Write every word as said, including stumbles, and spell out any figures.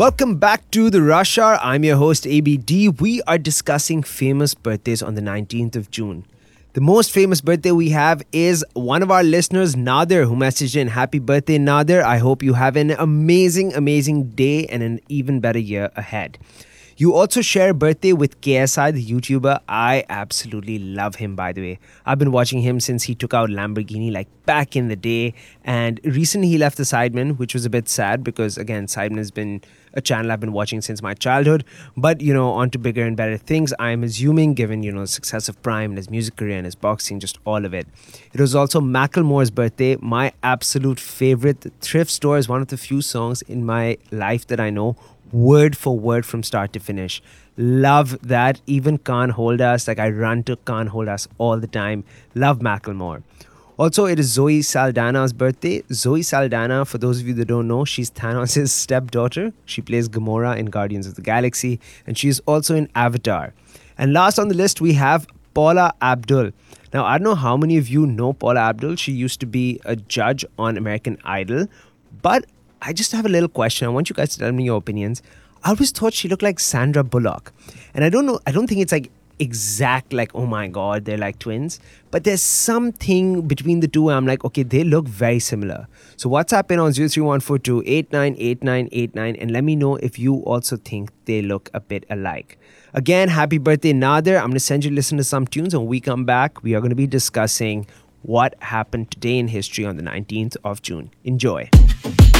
Welcome back to the Rush Hour. I'm your host A B D. We are discussing famous birthdays on the nineteenth of June. The most famous birthday we have is one of our listeners, Nadir, who messaged in. Happy birthday, Nadir. I hope you have an amazing, amazing day and an even better year ahead. You also share a birthday with K S I, the YouTuber. I absolutely love him, by the way. I've been watching him since he took out Lamborghini, like back in the day. And recently he left the Sidemen, which was a bit sad because, again, Sidemen has been a channel I've been watching since my childhood. But, you know, on to bigger and better things, I'm assuming, given, you know, the success of Prime and his music career and his boxing, just all of it. It was also Macklemore's birthday. My absolute favorite. The Thrift Store is one of the few songs in my life that I know word for word from start to finish. Love that. Even Can't Hold Us. Like, I run to Can't Hold Us all the time. Love Macklemore. Also, it is Zoe Saldana's birthday. Zoe Saldana, for those of you that don't know, she's Thanos' stepdaughter. She plays Gamora in Guardians of the Galaxy, and she is also in Avatar. And last on the list, we have Paula Abdul. Now, I don't know how many of you know Paula Abdul. She used to be a judge on American Idol, but I just have a little question. I want you guys to tell me your opinions. I always thought she looked like Sandra Bullock. And I don't know, I don't think it's like exact, like, oh my God, they're like twins. But there's something between the two where I'm like, okay, they look very similar. So WhatsApp in on zero three one four two eight nine eight nine eight nine and let me know if you also think they look a bit alike. Again, happy birthday, Nadir. I'm going to send you to listen to some tunes. And when we come back, we are going to be discussing what happened today in history on the nineteenth of June. Enjoy.